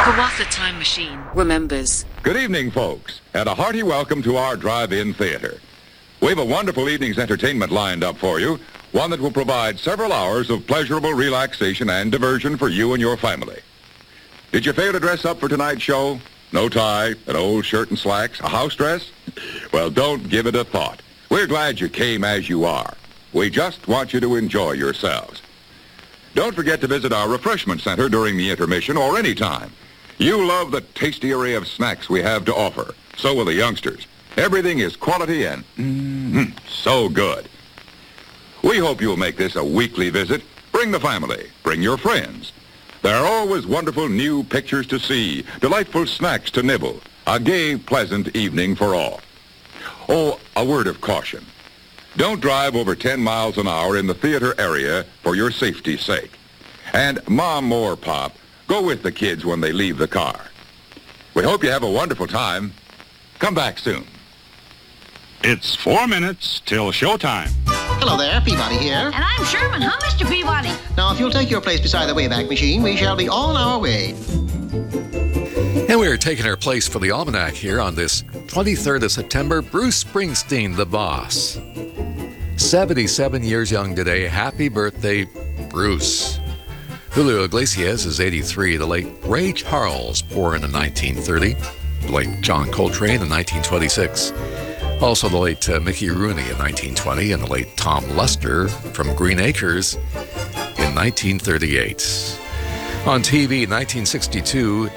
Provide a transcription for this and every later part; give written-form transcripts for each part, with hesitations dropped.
Kawatha Time Machine remembers. Good evening, folks, and a hearty welcome to our drive-in theater. We have a wonderful evening's entertainment lined up for you, one that will provide several hours of pleasurable relaxation and diversion for you and your family. Did you fail to dress up for tonight's show? No tie, an old shirt and slacks, a house dress? Well, don't give it a thought. We're glad you came as you are. We just want you to enjoy yourselves. Don't forget to visit our refreshment center during the intermission or any time. You love the tasty array of snacks we have to offer. So will the youngsters. Everything is quality and so good. We hope you'll make this a weekly visit. Bring the family. Bring your friends. There are always wonderful new pictures to see, delightful snacks to nibble, a gay, pleasant evening for all. Oh, a word of caution. Don't drive over 10 miles an hour in the theater area for your safety's sake. And Mom or Pop, go with the kids when they leave the car. We hope you have a wonderful time. Come back soon. It's 4 minutes till showtime. Hello there, Peabody here. And I'm Sherman. Huh, Mr. Peabody? Now, if you'll take your place beside the Wayback Machine, we shall be on our way. And we're taking our place for the Almanac here on this 23rd of September. Bruce Springsteen, the boss. 77 years young today. Happy birthday, Bruce. Julio Iglesias is 83. The late Ray Charles, born in 1930. The late John Coltrane in 1926. Also the late Mickey Rooney in 1920. And the late Tom Lester from Green Acres in 1938. On TV, 1962,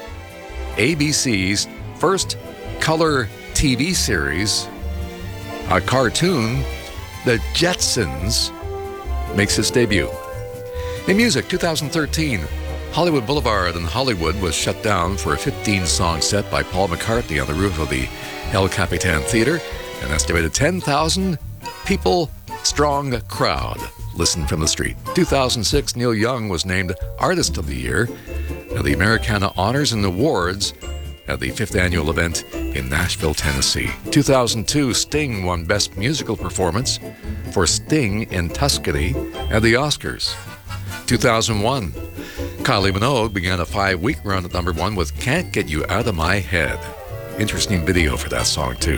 ABC's first color TV series, a cartoon, The Jetsons, makes its debut. In music, 2013, Hollywood Boulevard in Hollywood was shut down for a 15-song set by Paul McCartney on the roof of the El Capitan Theater. An estimated 10,000 people strong crowd listened from the street. 2006, Neil Young was named Artist of the Year at the Americana Honors and Awards at the 5th annual event in Nashville, Tennessee. 2002, Sting won Best Musical Performance for Sting in Tuscany at the Oscars. 2001, Kylie Minogue began a 5-week run at number 1 with Can't Get You Out of My Head. Interesting video for that song, too.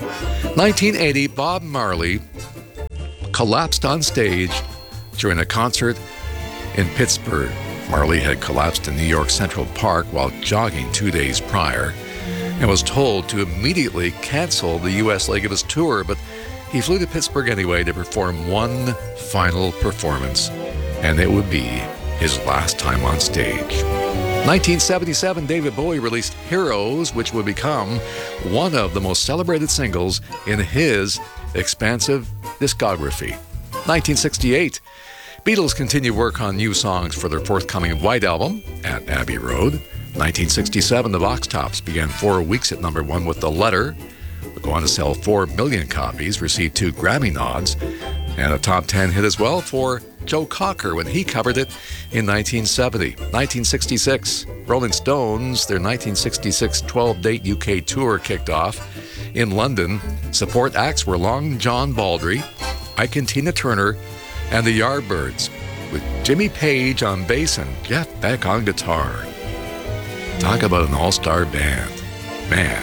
1980, Bob Marley collapsed on stage during a concert in Pittsburgh. Marley had collapsed in New York Central Park while jogging 2 days prior and was told to immediately cancel the U.S. leg of his tour, but he flew to Pittsburgh anyway to perform one final performance, and it would be his last time on stage. 1977, David Bowie released Heroes, which would become one of the most celebrated singles in his expansive discography. 1968, Beatles continue work on new songs for their forthcoming White Album at Abbey Road. 1967, the Vox Tops began 4 weeks at number 1 with The Letter. Would go on to sell 4 million copies, received 2 Grammy nods, and a top 10 hit as well for Joe Cocker when he covered it in 1970. 1966, Rolling Stones, their 1966 12-date UK tour kicked off in London. Support acts were Long John Baldry, Ike and Tina Turner, and the Yardbirds, with Jimmy Page on bass and Jeff Beck on guitar. Talk about an all-star band. Man.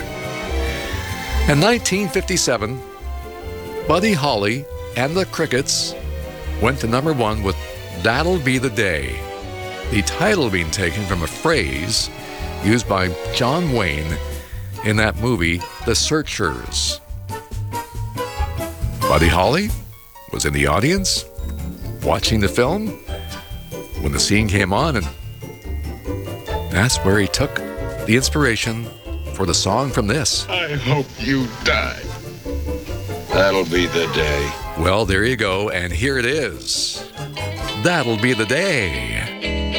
In 1957, Buddy Holly and the Crickets went to number 1 with That'll Be the Day, the title being taken from a phrase used by John Wayne in that movie, The Searchers. Buddy Holly was in the audience watching the film when the scene came on, and that's where he took the inspiration for the song from this. I hope you die. That'll be the day. Well, there you go, and here it is. That'll be the day.